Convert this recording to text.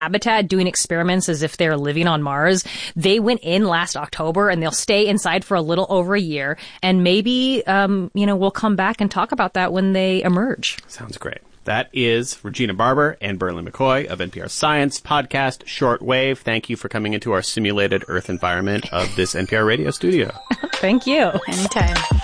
habitat doing experiments as if they're living on Mars. They went in last October and they'll stay inside for a little over a year. And maybe, we'll come back and talk about that when they emerge. Sounds great. That is Regina Barber and Berlin McCoy of NPR Science podcast Shortwave. Thank you for coming into our simulated Earth environment of this NPR radio studio. Thank you. Anytime.